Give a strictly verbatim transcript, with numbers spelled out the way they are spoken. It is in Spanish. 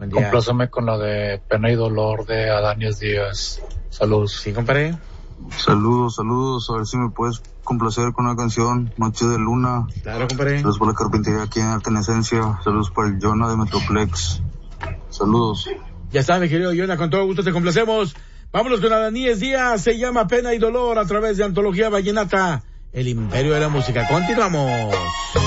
buen día. Compláceme con la de Pena y Dolor de Adonis Díaz. Saludos. Sí, compadre. Saludos, saludos. A ver si me puedes complacer con una canción, Noche de Luna. Claro, compadre. Saludos por la carpintería aquí en Artenesencia. Saludos para el Jonah de Metroplex. Saludos. Ya está, mi querido Jonah, con todo gusto te complacemos. Vámonos con Adonis Díaz, se llama Pena y Dolor a través de Antología Vallenata, el imperio de la música. Continuamos.